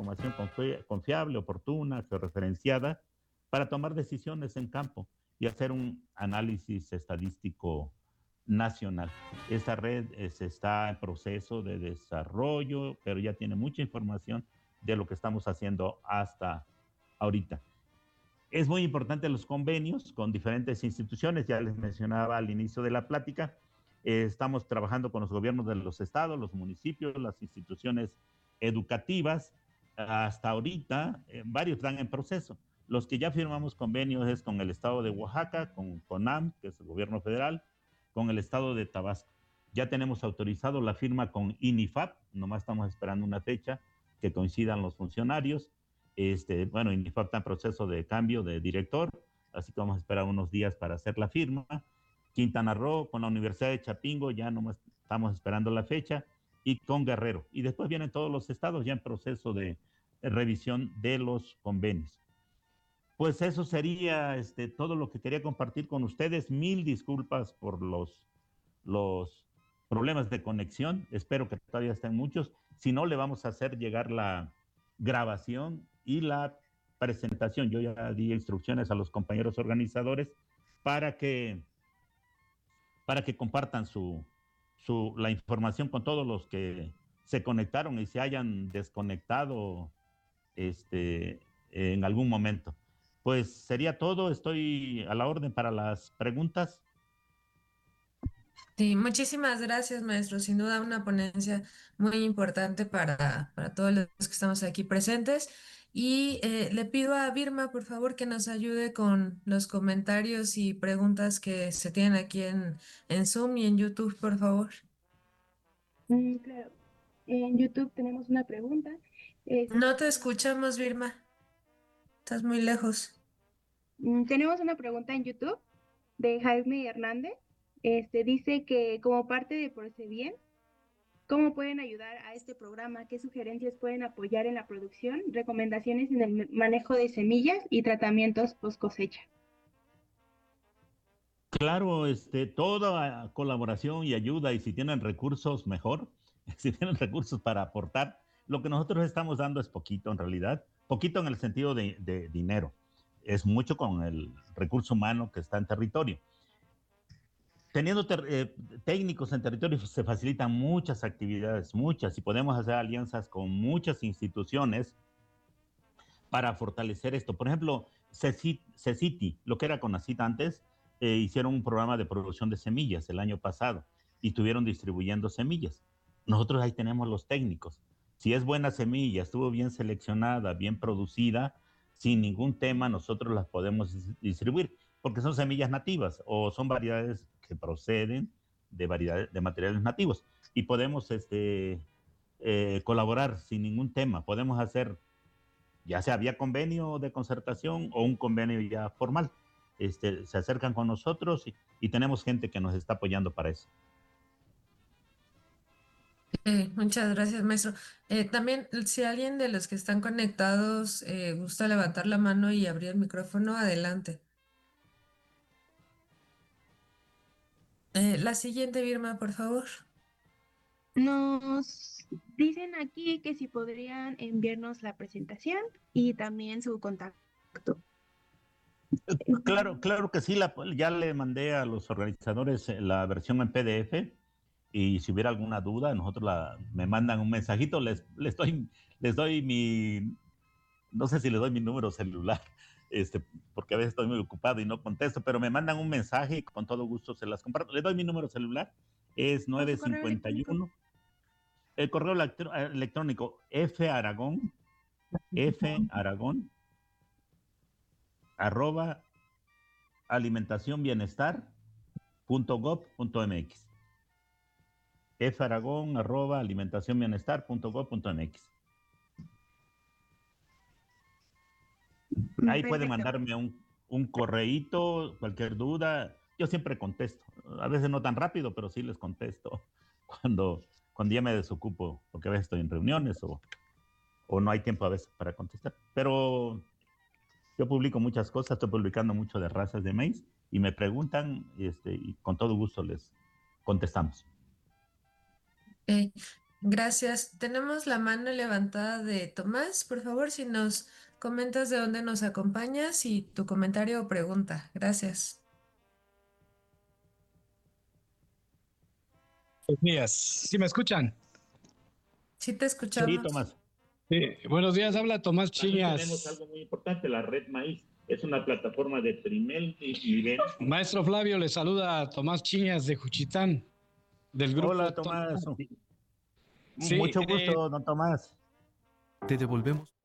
información confiable, oportuna, georreferenciada, para tomar decisiones en campo y hacer un análisis estadístico nacional. Esta red está en proceso de desarrollo, pero ya tiene mucha información de lo que estamos haciendo hasta ahorita. Es muy importante los convenios con diferentes instituciones, ya les mencionaba al inicio de la plática. Estamos trabajando con los gobiernos de los estados, los municipios, las instituciones educativas. Hasta ahorita, varios están en proceso. Los que ya firmamos convenios es con el estado de Oaxaca, con CONAM, que es el gobierno federal, con el estado de Tabasco. Ya tenemos autorizado la firma con INIFAP, nomás estamos esperando una fecha que coincidan los funcionarios. Bueno, INIFAP está en proceso de cambio de director, así que vamos a esperar unos días para hacer la firma. Quintana Roo, con la Universidad de Chapingo, ya no estamos esperando la fecha, y con Guerrero. Y después vienen todos los estados ya en proceso de revisión de los convenios. Pues eso sería todo lo que quería compartir con ustedes. Mil disculpas por los problemas de conexión. Espero que todavía estén muchos. Si no, le vamos a hacer llegar la grabación y la presentación. Yo ya di instrucciones a los compañeros organizadores para que compartan la información con todos los que se conectaron y se hayan desconectado en algún momento. Pues sería todo. Estoy a la orden para las preguntas. Sí, muchísimas gracias, maestro. Sin duda una ponencia muy importante para todos los que estamos aquí presentes. Y le pido a Birma, por favor, que nos ayude con los comentarios y preguntas que se tienen aquí en Zoom y en YouTube, por favor. Claro, en YouTube tenemos una pregunta. No te escuchamos, Birma. Estás muy lejos. Tenemos una pregunta en YouTube de Jaime Hernández. Dice que como parte de Procebien, ¿cómo pueden ayudar a este programa? ¿Qué sugerencias pueden apoyar en la producción? Recomendaciones en el manejo de semillas y tratamientos post cosecha. Claro, toda colaboración y ayuda, y si tienen recursos, mejor. Si tienen recursos para aportar, lo que nosotros estamos dando es poquito en realidad, poquito en el sentido de dinero. Es mucho con el recurso humano que está en territorio. Teniendo técnicos en territorio se facilitan muchas actividades, muchas, y podemos hacer alianzas con muchas instituciones para fortalecer esto. Por ejemplo, CECITI, lo que era CONACYT antes, hicieron un programa de producción de semillas el año pasado y estuvieron distribuyendo semillas. Nosotros ahí tenemos los técnicos. Si es buena semilla, estuvo bien seleccionada, bien producida, sin ningún tema, nosotros las podemos distribuir, porque son semillas nativas o son variedades que proceden de materiales nativos. Y podemos colaborar sin ningún tema. Podemos hacer, ya sea vía convenio de concertación o un convenio ya formal. Se acercan con nosotros y tenemos gente que nos está apoyando para eso. Muchas gracias, maestro. También, si alguien de los que están conectados gusta levantar la mano y abrir el micrófono, adelante. La siguiente, Birma, por favor. Nos dicen aquí que si podrían enviarnos la presentación y también su contacto. Claro, claro que sí, ya le mandé a los organizadores la versión en PDF, y si hubiera alguna duda, me mandan un mensajito, les doy no sé si les doy mi número celular, porque a veces estoy muy ocupado y no contesto, pero me mandan un mensaje y con todo gusto se las comparto. Les doy mi número celular, es ¿O su correo 951, electrónico? el correo electrónico faragón, arroba alimentacionbienestar.gov.mx. faragón arroba alimentacionbienestar.gov.mx. Ahí puede Perfecto. mandarme un correíto, cualquier duda. Yo siempre contesto. A veces no tan rápido, pero sí les contesto cuando ya me desocupo, porque a veces estoy en reuniones o no hay tiempo a veces para contestar. Pero yo publico muchas cosas, estoy publicando mucho de razas de maíz y me preguntan y con todo gusto les contestamos. Eh, Gracias. Tenemos la mano levantada de Tomás. Por favor, si nos comentas de dónde nos acompañas y tu comentario o pregunta. Gracias. Buenos días. ¿Sí me escuchan? Sí te Sí, escuchamos. Tomás. Sí. Buenos días, habla Tomás También Chiñas. tenemos algo muy importante, la Red Maíz. Es una plataforma de primer nivel. Maestro Flavio, le saluda a Tomás Chiñas de Juchitán, del grupo. Hola, Tomás. Sí, Mucho gusto, don Tomás. Te devolvemos.